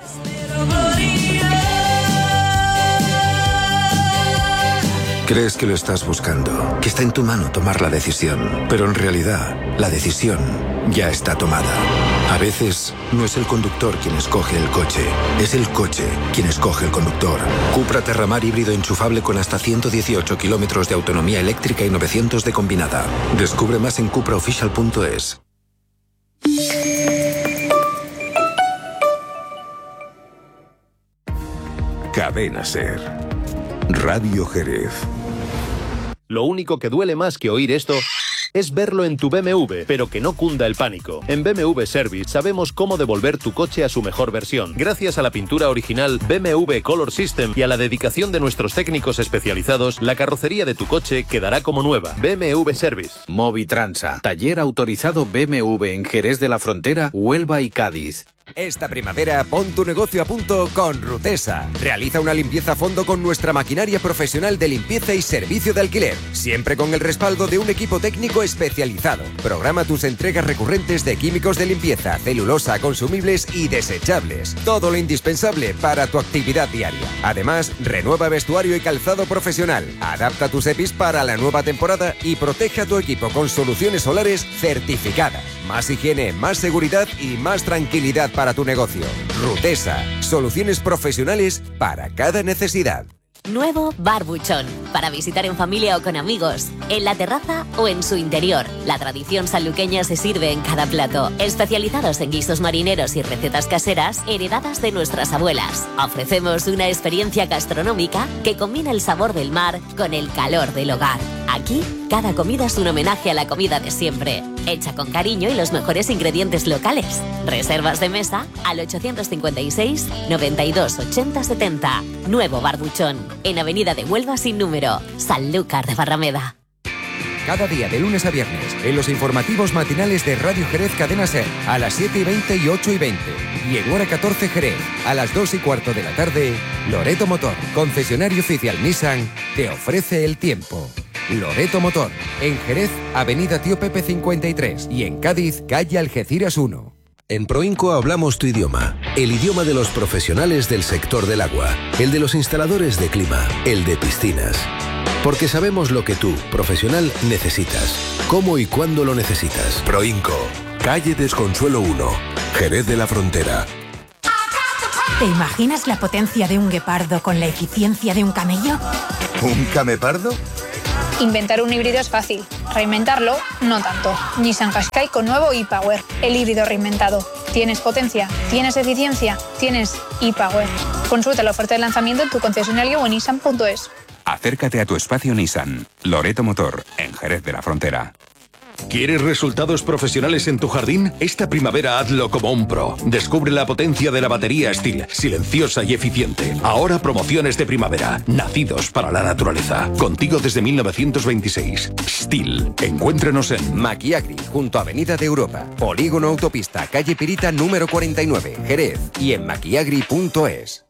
Crees que lo estás buscando, que está en tu mano tomar la decisión, pero en realidad la decisión ya está tomada. A veces no es el conductor quien escoge el coche, es el coche quien escoge el conductor. Cupra Terramar híbrido enchufable con hasta ciento dieciocho kilómetros de autonomía eléctrica y novecientos de combinada. Descubre más en cupra official punto es. Cadena Ser. Radio Jerez. Lo único que duele más que oír esto es verlo en tu B M W, pero que no cunda el pánico. En B M W Service sabemos cómo devolver tu coche a su mejor versión. Gracias a la pintura original B M W Color System y a la dedicación de nuestros técnicos especializados, la carrocería de tu coche quedará como nueva. B M W Service. Movitransa, taller autorizado B M W en Jerez de la Frontera, Huelva y Cádiz. Esta primavera pon tu negocio a punto con Rutesa. Realiza una limpieza a fondo con nuestra maquinaria profesional de limpieza y servicio de alquiler, siempre con el respaldo de un equipo técnico especializado. Programa tus entregas recurrentes de químicos de limpieza, celulosa, consumibles y desechables. Todo lo indispensable para tu actividad diaria. Además, renueva vestuario y calzado profesional. Adapta tus E P Is para la nueva temporada y protege a tu equipo con soluciones solares certificadas. Más higiene, más seguridad y más tranquilidad para tu negocio. Rutesa, soluciones profesionales para cada necesidad. Nuevo Barbuchón, para visitar en familia o con amigos, en la terraza o en su interior. La tradición sanluqueña se sirve en cada plato, especializados en guisos marineros y recetas caseras heredadas de nuestras abuelas. Ofrecemos una experiencia gastronómica que combina el sabor del mar con el calor del hogar. Aquí, cada comida es un homenaje a la comida de siempre, hecha con cariño y los mejores ingredientes locales. Reservas de mesa al ochocientos cincuenta y seis, noventa y dos, ochenta, setenta. Nuevo Barbuchón, en Avenida de Huelva sin número, Sanlúcar de Barrameda. cada día de lunes a viernes en los informativos matinales de Radio Jerez Cadena Ser a las siete y veinte y ocho y veinte. Y en hora catorce Jerez a las dos y cuarto de la tarde, Loreto Motor, concesionario oficial Nissan, te ofrece el tiempo. Loreto Motor, en Jerez, Avenida Tío Pepe cincuenta y tres y en Cádiz, calle Algeciras uno. En Proinco hablamos tu idioma, el idioma de los profesionales del sector del agua, el de los instaladores de clima, el de piscinas. Porque sabemos lo que tú, profesional, necesitas, cómo y cuándo lo necesitas. Proinco, calle Desconsuelo uno, Jerez de la Frontera. ¿Te imaginas la potencia de un guepardo con la eficiencia de un camello? ¿Un camepardo? Inventar un híbrido es fácil, reinventarlo no tanto. Nissan Qashqai con nuevo e-Power, el híbrido reinventado. Tienes potencia, tienes eficiencia, tienes e-Power. Consulta la oferta de lanzamiento en tu concesionario o en nissan punto es. Acércate a tu espacio Nissan. Loreto Motor, en Jerez de la Frontera. ¿Quieres resultados profesionales en tu jardín? Esta primavera hazlo como un pro. Descubre la potencia de la batería Stihl, silenciosa y eficiente. Ahora promociones de primavera, nacidos para la naturaleza. Contigo desde mil novecientos veintiséis. Stihl. Encuéntrenos en Maquiagri, junto a Avenida de Europa, Polígono Autopista, calle Pirita número cuarenta y nueve, Jerez, y en maquiagri punto es.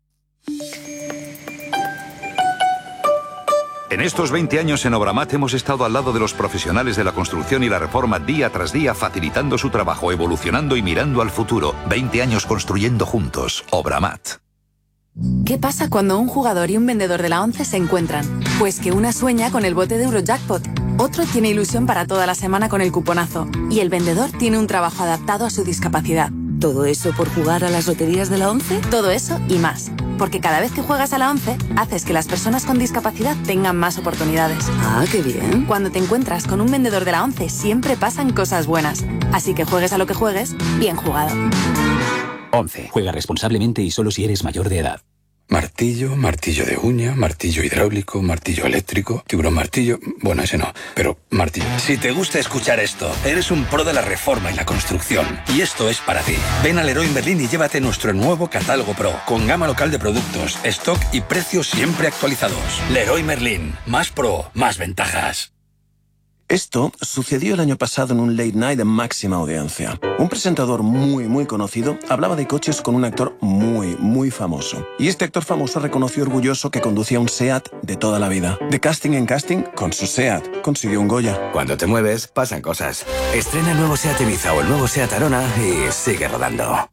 En estos veinte años en Obramat hemos estado al lado de los profesionales de la construcción y la reforma día tras día, facilitando su trabajo, evolucionando y mirando al futuro. veinte años construyendo juntos. Obramat. ¿Qué pasa cuando un jugador y un vendedor de la ONCE se encuentran? Pues que una sueña con el bote de Eurojackpot, otro tiene ilusión para toda la semana con el cuponazo y el vendedor tiene un trabajo adaptado a su discapacidad. ¿Todo eso por jugar a las loterías de la ONCE? Todo eso y más. Porque cada vez que juegas a la ONCE, haces que las personas con discapacidad tengan más oportunidades. Ah, qué bien. Cuando te encuentras con un vendedor de la ONCE, siempre pasan cosas buenas. Así que juegues a lo que juegues, bien jugado. ONCE. Juega responsablemente y solo si eres mayor de edad. Martillo, martillo de uña, martillo hidráulico, martillo eléctrico, tiburón martillo... Bueno, ese no, pero martillo. Si te gusta escuchar esto, eres un pro de la reforma y la construcción. Y esto es para ti. Ven a Leroy Merlin y llévate nuestro nuevo catálogo Pro, con gama local de productos, stock y precios siempre actualizados. Leroy Merlin. Más pro, más ventajas. Esto sucedió el año pasado en un late night de máxima audiencia. Un presentador muy, muy conocido hablaba de coches con un actor muy, muy famoso. Y este actor famoso reconoció orgulloso que conducía un SEAT de toda la vida. De casting en casting, con su SEAT, consiguió un Goya. Cuando te mueves, pasan cosas. Estrena el nuevo SEAT Ibiza o el nuevo SEAT Arona y sigue rodando.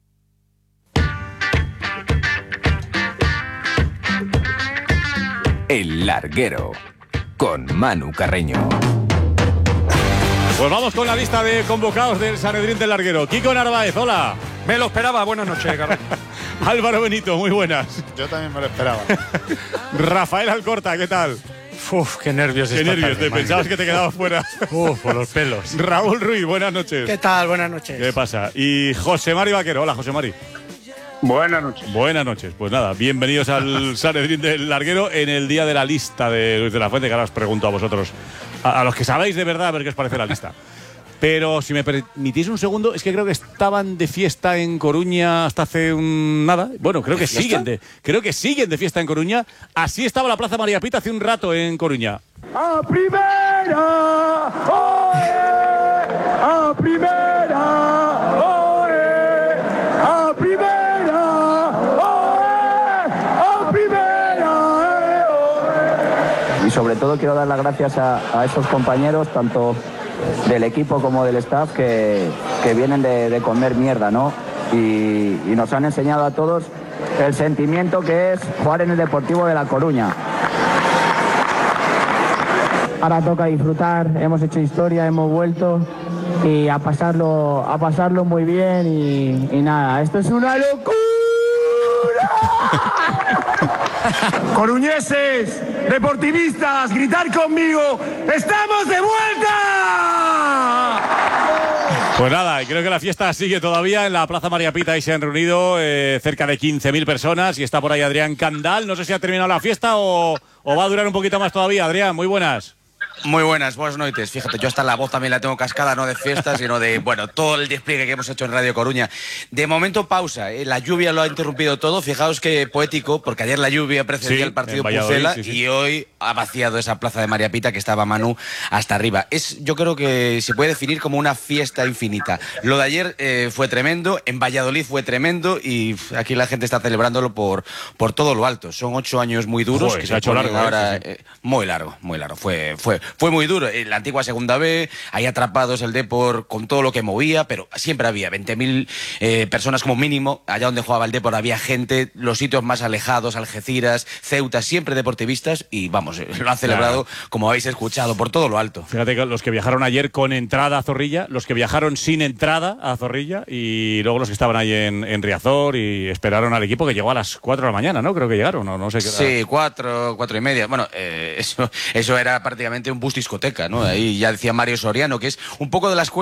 El Larguero, con Manu Carreño. Pues vamos con la lista de convocados del Sanedrín del Larguero. Kiko Narváez, hola. Me lo esperaba, buenas noches, Carlos. Álvaro Benito, muy buenas. Yo también me lo esperaba. Rafael Alcorta, ¿qué tal? Uf, qué nervios. Qué nervios, te pensabas que te quedabas fuera. Uf, por los pelos. Raúl Ruiz, buenas noches. ¿Qué tal? Buenas noches. ¿Qué pasa? Y José Mari Vaquero, hola José Mari. Buenas noches. Buenas noches. Pues nada, bienvenidos al Sanedrín del Larguero en el día de la lista de Luis de la Fuente, que ahora os pregunto a vosotros, a, a los que sabéis de verdad, a ver qué os parece la lista. Pero si me permitís un segundo, es que creo que estaban de fiesta en Coruña hasta hace un nada. Bueno, creo que fiesta? siguen de, creo que siguen de fiesta en Coruña. Así estaba la Plaza María Pita hace un rato en Coruña. ¡A primera! ¡Oe! ¡A primera! ¡Oe! ¡A primera! Y sobre todo quiero dar las gracias a, a esos compañeros, tanto del equipo como del staff, que, que vienen de, de comer mierda, ¿no? Y, y nos han enseñado a todos el sentimiento que es jugar en el Deportivo de La Coruña. Ahora toca disfrutar, hemos hecho historia, hemos vuelto y a pasarlo, a pasarlo muy bien y, y nada, esto es una locura. Coruñeses, deportivistas, gritar conmigo, ¡estamos de vuelta! Pues nada, creo que la fiesta sigue todavía en la Plaza María Pita y se han reunido eh, cerca de quince mil personas y está por ahí Adrián Candal. No sé si ha terminado la fiesta o, o va a durar un poquito más todavía. Adrián, muy buenas. Muy buenas, buenas noches. Fíjate, yo hasta la voz también la tengo cascada, no de fiesta, sino de, bueno, todo el despliegue que hemos hecho en Radio Coruña. De momento, pausa. ¿eh? La lluvia lo ha interrumpido todo. Fijaos qué poético, porque ayer la lluvia precedía Sí, el partido en Valladolid, Pucela sí, sí. y hoy ha vaciado esa plaza de María Pita que estaba Manu hasta arriba. Es, yo creo que se puede definir como una fiesta infinita. Lo de ayer eh, fue tremendo, en Valladolid fue tremendo y pff, aquí la gente está celebrándolo por, por todo lo alto. Son ocho años muy duros. Joder, que se ha hecho ponen largo, ¿eh? ahora, Sí, sí. eh, muy largo, muy largo. Fue, fue, fue muy duro. En la antigua Segunda B, ahí atrapados el Depor con todo lo que movía, pero siempre había veinte mil eh, personas como mínimo. Allá donde jugaba el Depor había gente, los sitios más alejados, Algeciras, Ceuta, siempre deportivistas y vamos, eh, lo han celebrado, Claro. como habéis escuchado, por todo lo alto. Fíjate que los que viajaron ayer con entrada a Zorrilla, los que viajaron sin entrada a Zorrilla y luego los que estaban ahí en, en Riazor y esperaron al equipo que llegó a las cuatro de la mañana, ¿no? Creo que llegaron, no, no sé qué. Sí, cuatro, cuatro y media. Bueno, eh, eso, eso era prácticamente un bus discoteca, ¿no? Ahí ya decía Mario Soriano, que es un poco de la escuela